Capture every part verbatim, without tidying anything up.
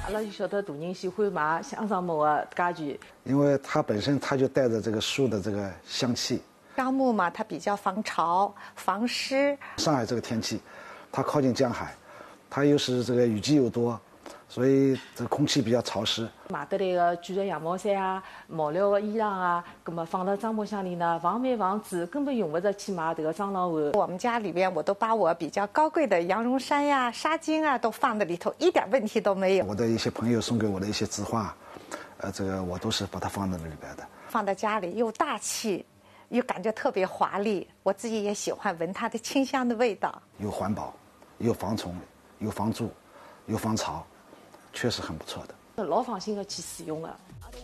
阿拉就晓得大人喜欢买香樟木的家具， 因为它本身它就带着这个树的这个香气。 樟木嘛，它比较防潮、防湿。 上海这个天气，它靠近江海，它又是这个雨季又多，所以这个空气比较潮湿。 买得来的卷的羊毛衫啊、毛料的衣裳啊，那么放到樟木箱里呢，防霉防蛀，根本用不着去买这个蟑螂碗。 我们家里边，我都把我比较高贵的羊绒衫呀、纱巾啊都放在里头，一点问题都没有。 我的一些朋友送给我的一些字画，呃，这个我都是把它放在那里边的。 放在家里又大气，又感觉特别华丽。我自己也喜欢闻它的清香的味道。 又环保，又防虫，又防蛀，又防潮，确实很不错的。 老放心的去使用了。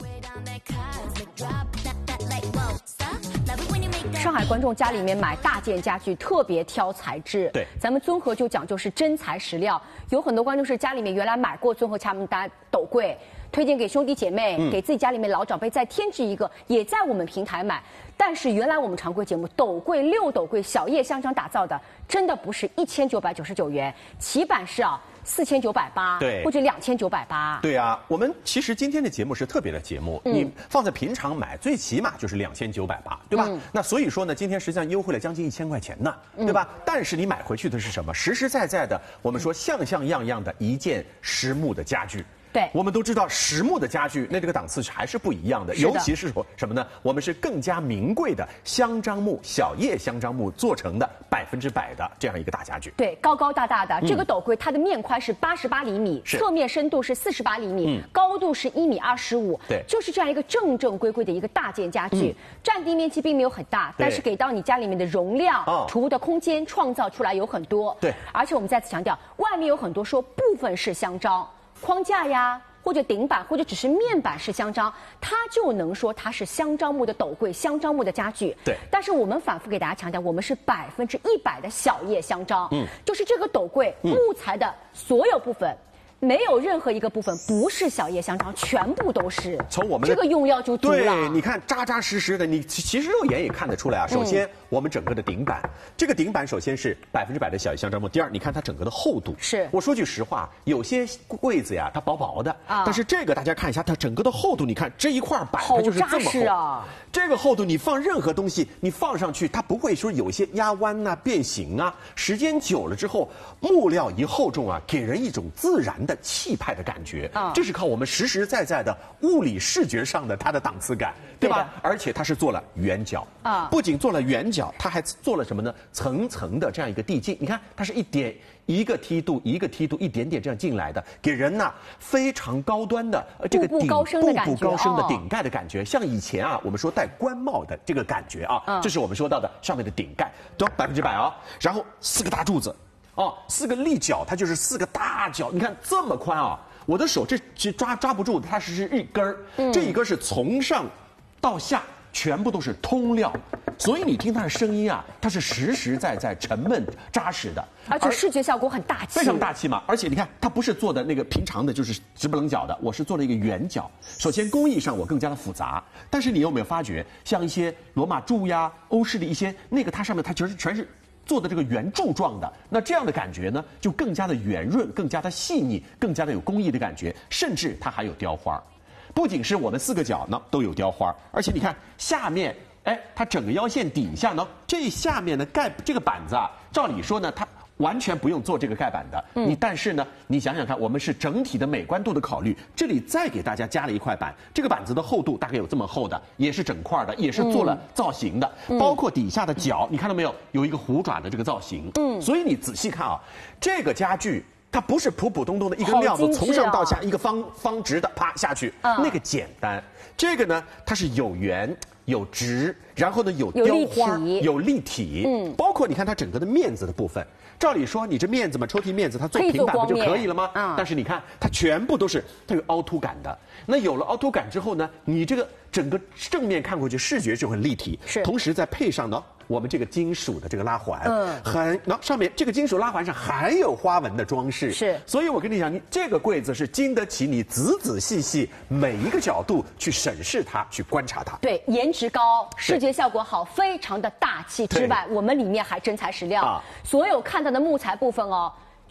上海观众家里面买大件家具特别挑材质， 对， 咱们综合就讲究是真材实料。有很多观众是家里面原来买过综合他们家斗柜，推荐给兄弟姐妹，嗯、给自己家里面老长辈再添置一个，也在我们平台买。但是原来我们常规节目斗柜六斗柜小叶香樟打造的，真的不是一千九百九十九元，起版是啊。四千九百八， 对， 或者两千九百八， 对啊。我们其实今天的节目是特别的节目，嗯、你放在平常买，最起码就是两千九百八，对吧？嗯、那所以说呢，今天实际上优惠了将近一千块钱呢，嗯、对吧？但是你买回去的是什么？实实在在的，我们说像像样样的一件实木的家具。 对， 我们都知道实木的家具，那这个档次还是不一样的， 是的尤其是说什么呢？我们是更加名贵的香樟木、小叶香樟木做成的百分之百的这样一个大家具。 对，高高大大的、嗯、这个斗柜，它的面宽是八十八厘米，侧面深度是四十八厘米，嗯、高度是一米二十五。 对， 就是这样一个正正规规的一个大件家具，嗯、占地面积并没有很大，但是给到你家里面的容量、 哦、 储物的空间创造出来有很多。 对， 而且我们再次强调，外面有很多说部分是香樟框架呀。或者顶板，或者只是面板是香樟，它就能说它是香樟木的斗柜、香樟木的家具。 对。 但是我们反复给大家强调，我们是百分之一百的小叶香樟。嗯。就是这个斗柜、嗯、木材的所有部分。没有任何一个部分不是小叶香樟，全部都是。 从我们这个用料就足了。 对，你看扎扎实实的，你其实肉眼也看得出来啊。首先，嗯、我们整个的顶板，这个顶板首先是百分之百的小叶香樟木。第二，你看它整个的厚度。 是。 我说句实话，有些柜子呀，它薄薄的，啊、但是这个大家看一下，它整个的厚度，你看这一块板它就是这么厚啊。 这个厚度，你放任何东西，你放上去，它不会说有一些压弯呐、啊、变形啊。时间久了之后，木料一厚重啊，给人一种自然的气派的感觉。感觉啊，这是靠我们实实在在的物理视觉上的它的档次感，对吧？对，而且它是做了圆角啊，不仅做了圆角，它还做了什么呢？层层的这样一个递进。你看，它是一点一个梯度一个梯度一点点这样进来的，给人呐非常高端的呃这个顶步步高升的感觉， 步步高升的顶盖的感觉，像以前啊我们说戴官帽的这个感觉啊，嗯、这是我们说到的上面的顶盖，都百分之百啊，然后四个大柱子。哦，四个立角，它就是四个大角，你看这么宽啊！我的手这这抓抓不住，它是是一根儿，嗯、这一根是从上到下全部都是通料，所以你听它的声音啊，它是实实在在、沉闷扎实的， 而且视觉效果很大气， 非常大气嘛。而且你看，它不是做的那个平常的，就是直不棱角的，我是做了一个圆角。首先工艺上我更加的复杂，但是你有没有发觉，像一些罗马柱呀、欧式的一些那个，它上面它全是全是。做的这个圆柱状的，那这样的感觉呢，就更加的圆润，更加的细腻，更加的有工艺的感觉，甚至它还有雕花。不仅是我们四个角呢都有雕花，而且你看下面，哎，它整个腰线底下呢，这下面的盖这个板子啊，照理说呢，它完全不用做这个盖板的。嗯、你但是呢，你想想看，我们是整体的美观度的考虑，这里再给大家加了一块板，这个板子的厚度大概有这么厚的，也是整块的，也是做了造型的，嗯、包括底下的角，你看到没有，有一个虎爪的这个造型。嗯，所以你仔细看啊，这个家具。它不是普普通通的一根料子，从上到下一个方方直的啪下去，嗯、那个简单。这个呢，它是有圆有直，然后呢有雕花，有立体，嗯，包括你看它整个的面子的部分。照理说，你这面子嘛，抽屉面子，它做平板不就可以了吗？嗯。但是你看，它全部都是它有凹凸感的。那有了凹凸感之后呢，你这个整个正面看过去，视觉就很立体。 是。 同时再配上呢，我们这个金属的这个拉环，嗯，很，那上面这个金属拉环上还有花纹的装饰。 是。 所以我跟你讲，你这个柜子是经得起你仔仔细细每一个角度去审视它，去观察它。 对，颜值高，视觉效果好，非常的大气之外，我们里面还真材实料。啊、所有看到的木材部分哦，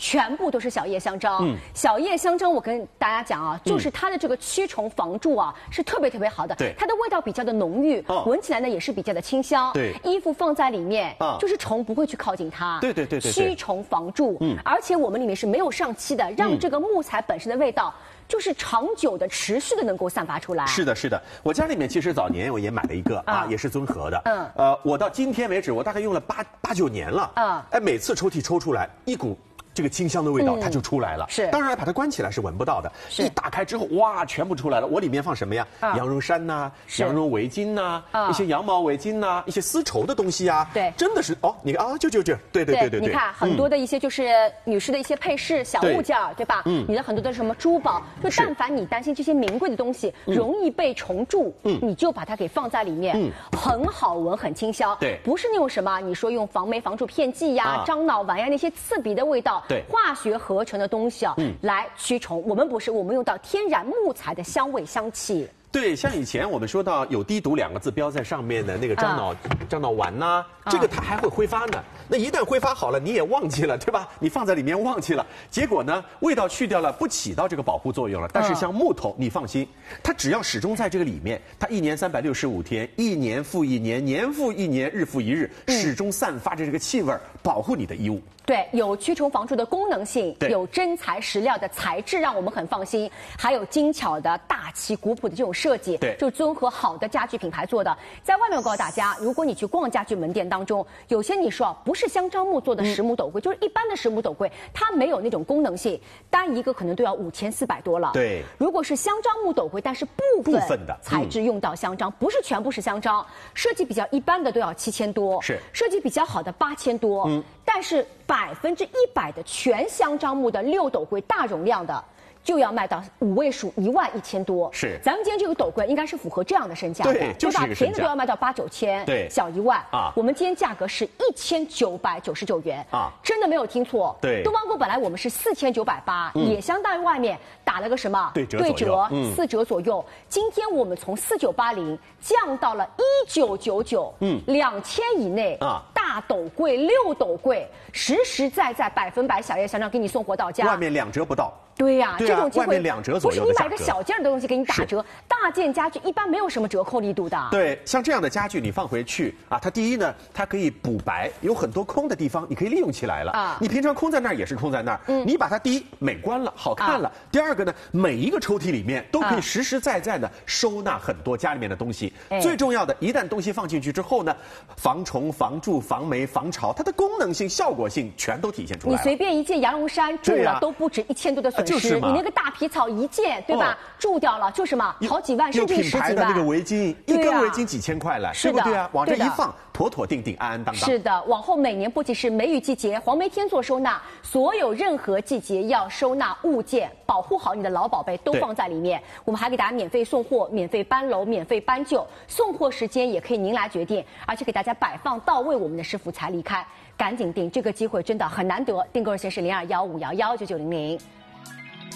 全部都是小叶香樟。嗯，小叶香樟，我跟大家讲啊，就是它的这个驱虫防蛀啊，是特别特别好的。 对， 它的味道比较的浓郁， 哦、 闻起来呢也是比较的清香。 对， 衣服放在里面， 啊、 就是虫不会去靠近它。 对对对对， 驱虫防蛀。嗯，而且我们里面是没有上漆的，让这个木材本身的味道。就是长久的、持续的能够散发出来。 是的，是的。我家里面其实早年我也买了一个啊，也是尊和的。 嗯。 呃，我到今天为止，我大概用了八八九年了。啊。哎，每次抽屉抽出来一股这个清香的味道，它就出来了。 是。 当然，把它关起来是闻不到的。一打开之后，哇，全部出来了。我里面放什么呀？羊绒衫呐，羊绒围巾呐，一些羊毛围巾呐，一些丝绸的东西啊。 对。 真的是哦，你看啊，就就就，对对对对对。 你看很多的一些就是女士的一些配饰、小物件，对吧？嗯。你的很多的什么珠宝，就但凡你担心这些名贵的东西容易被虫蛀，嗯，你就把它给放在里面，嗯，很好闻，很清香。 对。 不是那种什么你说用防霉防蛀片剂呀、樟脑丸呀那些刺鼻的味道， 对， 化学合成的东西啊，嗯，来驱虫。我们不是，我们用到天然木材的香味香气。 对，像以前我们说到有滴毒两个字标在上面的那个樟脑、樟脑丸呐，这个它还会挥发呢。那一旦挥发好了，你也忘记了，对吧？你放在里面忘记了，结果呢，味道去掉了，不起到这个保护作用了。但是像木头，你放心，它只要始终在这个里面，它一年三百六十五天，一年复一年，年复一年，日复一日，始终散发着这个气味，保护你的衣物。 对，有驱虫防蛀的功能性，有真材实料的材质，让我们很放心，还有精巧的大气古朴的这种设计， 对， 就是综合好的家具品牌做的。在外面我告诉大家，如果你去逛家具门店当中，有些你说啊，不是香樟木做的实木斗柜，嗯、就是一般的实木斗柜，它没有那种功能性，单一个可能都要五千四百多了。 对， 如果是香樟木斗柜，但是部分部分的材质用到香樟，嗯、不是全部是香樟，设计比较一般的都要七千多， 是设计比较好的八千多，嗯，但是百分之一百的全香樟木的六斗柜大容量的，就要卖到五位数一万一千多。 是， 咱们今天这个斗柜应该是符合这样的身价的， 对，就是这个身价。 便宜的都要卖到八九千， 对， 小一万啊。 我们今天价格是一千九百九十九元啊， 真的没有听错。 对， 东方宫本来我们是四千九百八，也相当于外面打了个什么对折对折嗯、 四折左右。今天我们从四九八零降到了一九九九，嗯，两千以内啊。大斗柜、六斗柜，实实在在百分百小叶香樟给你送货到家， 外面两折不到。 对呀、啊， 对啊、 这种机会外面两折左右的价格， 不是你买个小件的东西给你打折，大件家具一般没有什么折扣力度的。 对，像这样的家具你放回去啊，它第一呢，它可以补白，有很多空的地方你可以利用起来了啊。你平常空在那儿也是空在那儿，嗯，你把它第一美观了，好看了；啊、第二个呢，每一个抽屉里面都可以实实在在的收纳很多家里面的东西。啊、最重要的，一旦东西放进去之后呢，防虫、防蛀、防霉、防潮，它的功能性、效果性全都体现出来了。 你随便一件羊绒衫蛀了、啊、都不止一千多的损失，啊就是、你那个大皮草一件，对吧？蛀、哦、掉了就是嘛，好几万甚至十几万。 有品牌的那个围巾，一根围巾几千块了，对不对啊？往这一放，妥妥定定，安安当当。 是的，往后每年不仅是梅雨季节、黄梅天做收纳，所有任何季节要收纳物件，保护好你的老宝贝都放在里面。我们还给大家免费送货、免费搬楼、免费搬救，送货时间也可以您来决定，而且给大家摆放到位，我们的师傅才离开。赶紧订，这个机会真的很难得。订购热线是零二幺五幺幺九九零零。